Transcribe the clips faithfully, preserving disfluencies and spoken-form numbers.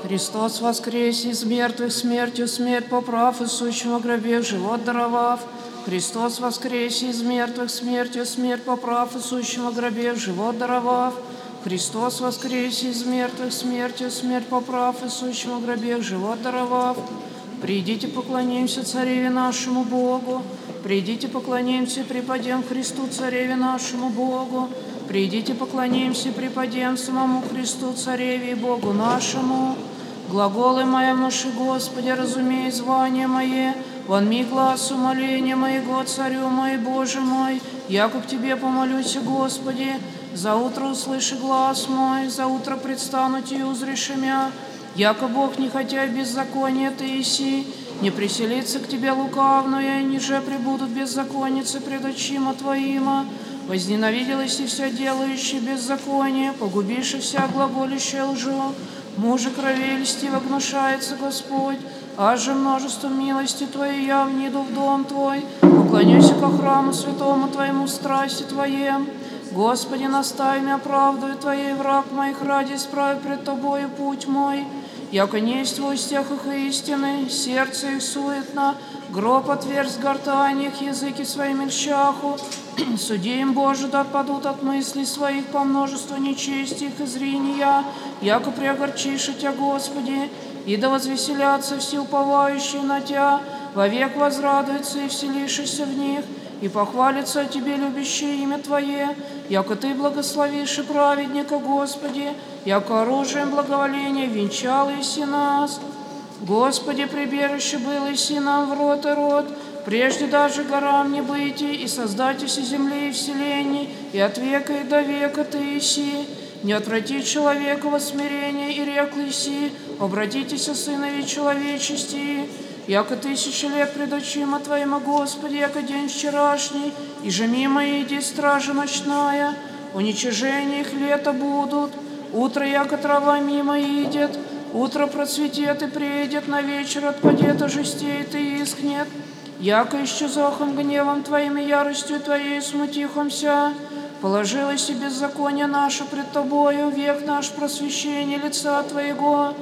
Христос воскресе из мертвых, смертью смерть поправ, и сущим в гробе живот даровав. Христос воскресе из мертвых, смертью смерть поправ, и сущим в гробе живот даровав. Христос воскресе из мертвых, смертью смерть поправ, и сущим в гробе живот даровав. Придите, поклонимся Цареве нашему Богу. Придите, поклонимся и преподем Христу, Цареве нашему Богу. Придите, поклонимся и преподем самому Христу, Цареве и Богу нашему. Глаголы мои внуши, Господи, разумей звание мое, вонми глаз умоления моего, Царю мой, Боже мой, яко к Тебе помолюсь, Господи, за утро услыши глаз мой, за утро предстану Тебе узреши мя, яко Бог не хотя беззакония Ты иси, не приселится к Тебе лукавное, ниже прибудут беззаконницы пред очима Твоима. Возненавиделась и вся делающая беззаконие, погубишь и вся глаголющая лжу. Мужа крови льстиво гнушается Господь, аж же множеством милости Твоей я вниду в дом Твой, поклонюсь ко храму святому Твоему в страсти Твоем. Господи, наставь меня оправдывай Твоей враг моих ради, исправь пред Тобою путь мой. Яко несть в устях их истины, сердце их суетно, гроб отверз гортань их, языки свои мельчаху. Суди им, Боже, да отпадут от мыслей своих по множеству нечести их и зрения, яко приогорчишь Тя, Господи, и да возвеселятся все уповающие на Тя, вовек возрадуются и вселишься в них, и похвалится о Тебе любящее имя Твое, яко Ты благословишь и праведника, Господи, яко оружием благоволения венчал иси нас. Господи, прибежище было иси нам в род и род, прежде даже горам не быть, и создатися земли и вселений, и от века и до века Ты иси. Не отврати человека во смирение, и рек иси, обратитесь, сынови человечести. Яко тысячи лет пред очима Твоима, Господи, яко день вчерашний, и же мимо иди стража ночная, уничижение их лета будут, утро, яко трава мимо идет, утро процветет и приедет, на вечер отпадет, ожестеет и искнет. Яко исчезохом гневом Твоим и яростью Твоей смутихомся, положилось и беззаконие наше пред Тобою, век наш просвещение лица Твоего.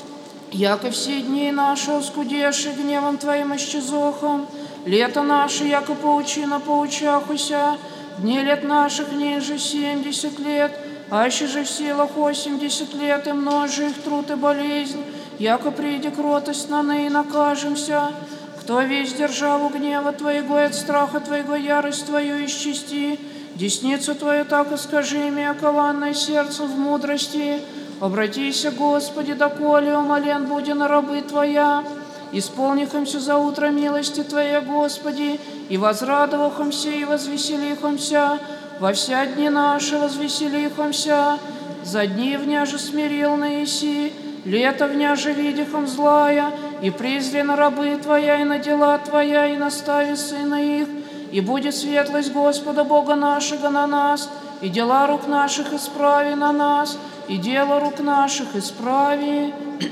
Яко все дни наши оскудеши гневом Твоим исчезохом, лето наше, яко паучина поучахуся, дни лет наших ниже семьдесят лет, аще же в силах восемьдесят лет, и множи их труд и болезнь, яко приди кротость на ныне накажемся. Кто весь державу гнева Твоего и от страха Твоего ярость Твою исчисти, десницу Твою так и скажи мне, окованное сердце в мудрости. Обратися, Господи, доколе умолен буди на рабы Твоя. Исполнихомся за утро милости Твоей, Господи, и возрадовахомся, и возвеселихомся. Во вся дни наши возвеселихомся. За дни вняже смирил на иси, лето вняже видихом злая, и призри на рабы Твоя, и на дела Твоя, и настави сына их. И будет светлость Господа Бога нашего на нас, и дела рук наших исправи на нас, и дело рук наших исправи.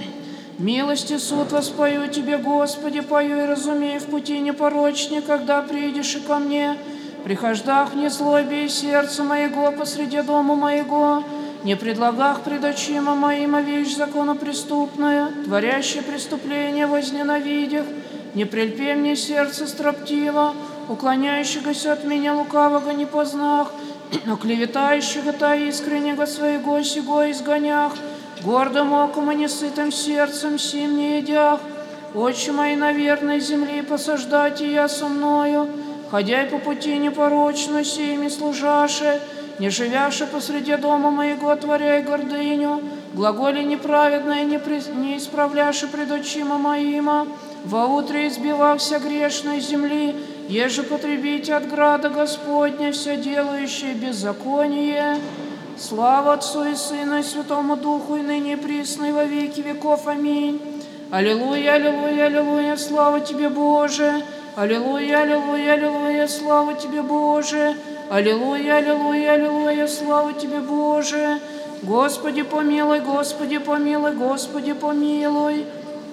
Милости суд воспою Тебе, Господи, пою и разумей в пути непорочне, когда придешь и ко мне. Прихождах не злобе и сердце моего посреди дома моего, не предлагах пред очима моим вещь законопреступная, творящее преступление возненавидях, не прельпе мне сердце строптиво, уклоняющегося от меня лукавого не познах, но клеветающего та искреннего своего сего изгонях, гордым оком и несытым сердцем сим не едях. Очи мои на верной земли посаждать и я со мною, ходяй по пути непорочно сими служаше, не живяше посреди дома моего творяй гордыню, глаголи неправедное не, при... не исправляше пред очима моима, во утре избивав вся грешной земли, еже потребите от града Господня все делающее беззаконие. Слава Отцу и Сыну и Святому Духу, и ныне и присно и во веки веков. Аминь. Аллилуйя, аллилуйя, аллилуйя, слава Тебе, Боже. Аллилуйя, аллилуйя, аллилуйя, слава Тебе, Боже. Аллилуйя, аллилуйя, аллилуйя, слава Тебе, Боже. Господи помилуй, Господи помилуй, Господи помилуй.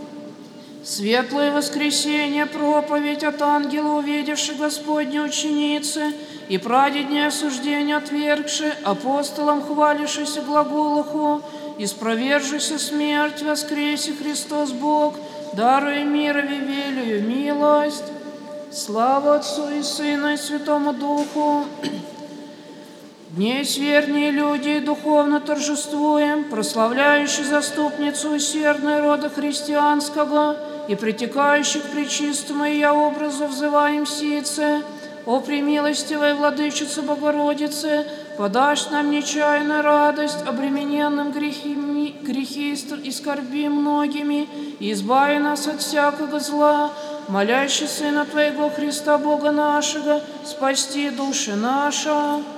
Светлое воскресенье, проповедь от ангела, увидевши Господне ученицы, и прадеднее осуждение отвергши, апостолам хвалившись глаголуху, испровержися смерть, воскресе Христос Бог, даруя мир и велию милость. Слава Отцу и Сыну и Святому Духу. Дней свердние люди, духовно торжествуем, прославляющий заступницу усердной рода христианского и притекающих к пречистому и я образу взываем сице. О премилостивая Владычица Богородице, подашь нам нечаянную радость, обремененным грехи, грехи и скорби многими, и избави нас от всякого зла, молящий Сына Твоего Христа Бога нашего, спасти души наши.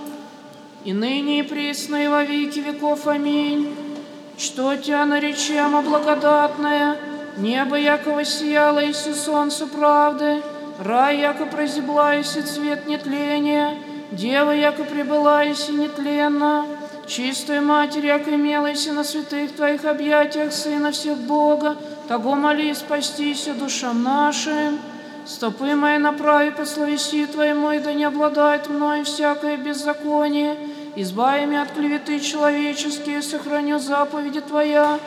И ныне и присно и во веки веков. Аминь. Что Тебя наречемо благодатное, небо яко воссияло, иси солнце правды, рай яко прозябла, иси цвет нетления, дева яко прибыла, иси нетленна, чистая Матерь, яко имела, иси на святых Твоих объятиях Сына всех Бога, того моли спастися душам нашим. Стопы мои направи по словеси Твоему, и да не обладает мною всякое беззаконие. Избави меня от клеветы человеческие, сохраню заповеди Твоя.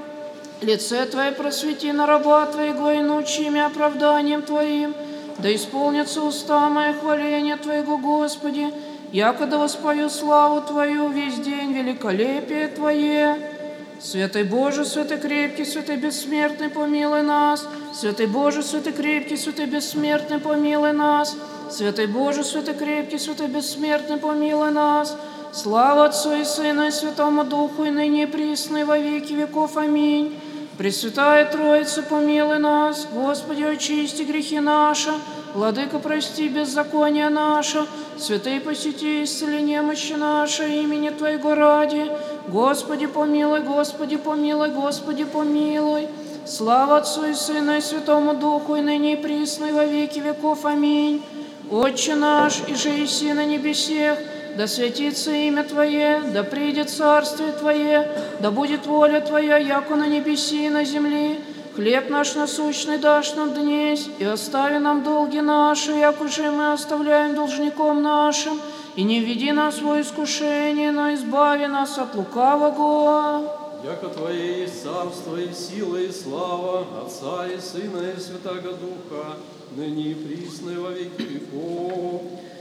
Лице Твое просвети на раба Твоего, и научи меня оправданием Твоим. Да исполнится уста мои хваления Твоего, Господи, яко да воспою славу Твою весь день, великолепие Твое. Святый Боже, святый крепкий, святый бессмертный, помилуй нас. Святый Боже, святый крепкий, святый бессмертный, помилуй нас. Святый Боже, святый крепкий, святый бессмертный, помилуй нас. Слава Отцу и Сыну и Святому Духу, и ныне и присно, и во веки веков. Аминь. Пресвятая Троица, помилуй нас. Господи, очисти грехи наши. Владыка, прости беззаконие наше. Святые, посети, исцели немощи наши, имени Твоего ради. Господи, помилуй, Господи, помилуй, Господи, помилуй. Слава Отцу и Сыну и Святому Духу, и ныне и присно, и во веки веков. Аминь. Отче наш, иже еси на небесех, да святится имя Твое, да придет царствие Твое, да будет воля Твоя, яко на небеси и на земли. Хлеб наш насущный дашь нам днесь, и остави нам долги наши, як уже мы оставляем должником нашим, и не введи нас в искушение, но избави нас от лукавого. Яко Твое есть царство, и сила, и слава Отца и Сына и Святаго Духа, ныне и присно, и во веки веков.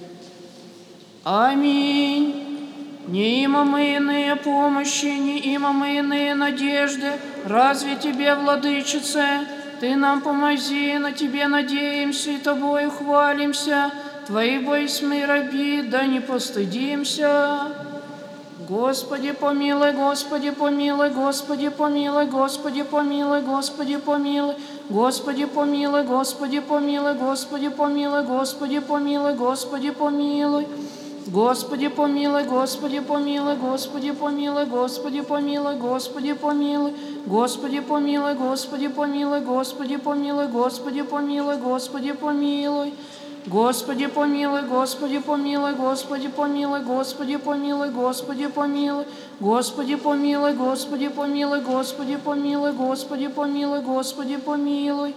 Аминь. Не има мы иные помощи, не има мы иные надежды. Разве Тебе, Владычице, Ты нам помози, на Тебе надеемся и Тобою хвалимся. Твои бойся мы раби, да не постыдимся. Господи, помилуй, Господи, помилуй, Господи, помилуй, Господи, помилуй, Господи, помилуй, Господи, помилуй, Господи, помилуй, Господи, помилуй, Господи, помилуй, Господи, помилуй. Господи, помилуй, Господи, помилуй, Господи, помилуй, Господи, помилуй, Господи, помилуй, Господи, помилуй, Господи, помилуй, Господи, помилуй, Господи, помилуй, Господи, помилуй. Господи, помилуй, Господи, помилуй, Господи, помилуй, Господи, помилуй, Господи, помилуй, Господи, помилуй, Господи, помилуй, Господи, помилуй, Господи, помилуй, Господи, помилуй.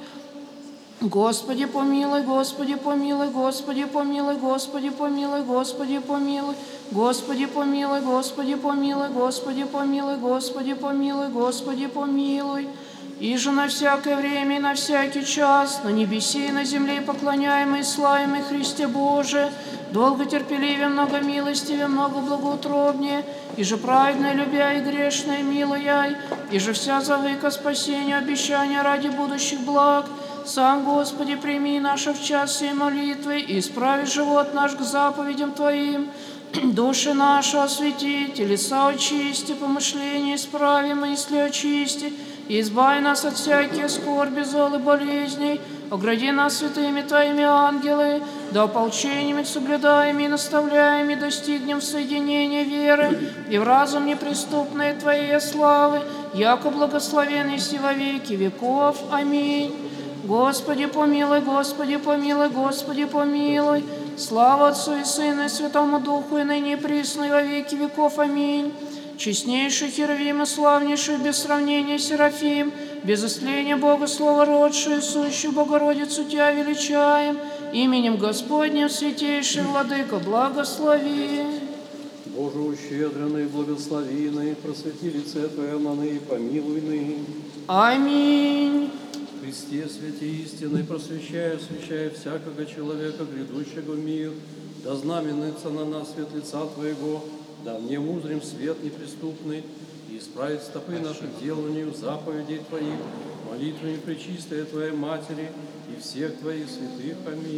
Господи, помилуй, Господи, помилуй, Господи, помилуй, Господи, помилуй, Господи, помилуй, Господи, помилуй, Господи, помилуй, Господи, помилуй, Господи, помилуй, Господи, помилуй. Иже на всякое время и на всякий час, на небеси и на земле поклоняемый и славимый Христе Боже, долго терпеливее, много милостивее, много благоутробнее, иже праведное любя и грешное милуяй, иже вся завыка спасению обещания ради будущих благ. Сам, Господи, прими наше в час сей молитвы и исправи живот наш к заповедям Твоим. Души наши освети, телеса очисти, помышления исправи, мысли очисти, и избави нас от всяких скорби, зол и болезней, огради нас святыми Твоими ангелы, да ополчениями соблюдаеми и наставляеми достигнем соединения веры и в разум неприступной Твоей славы, яко благословен еси во веки веков. Аминь. Господи, помилуй, Господи, помилуй, Господи, помилуй. Слава Отцу и Сыну и Святому Духу, и ныне и присно, и во веки веков. Аминь. Честнейший Херувим и славнейший без сравнения Серафим, без истления Бога Слова родшую, сущую Богородицу Тебя величаем, именем Господним святейший Владыка благослови. Боже, ущедренный, благословенный, просвети лице Твое на ныне, помилуй ныне. Аминь. Христе, святи истины, просвещай, освящай всякого человека, грядущего в мир, да знаменится на нас свет лица Твоего, да мне узрим свет неприступный, и исправить стопы наших деланию заповедей Твоих, молитвами пречистой Твоей Матери и всех Твоих святых. Аминь.